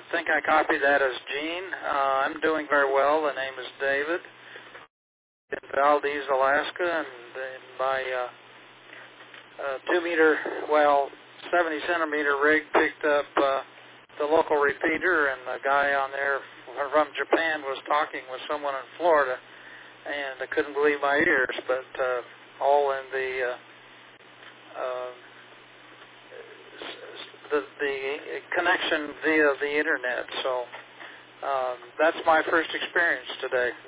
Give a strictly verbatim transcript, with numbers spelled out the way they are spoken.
think I copied that as Gene. Uh, I'm doing very well. The name is David in Valdez, Alaska, and, and my uh, uh, two-meter, well, seventy centimeter rig picked up uh, the local repeater, and the guy on there from Japan was talking with someone in Florida, and I couldn't believe my ears, but uh, all in the uh, uh, the, the connection via the internet. So um, that's my first experience today.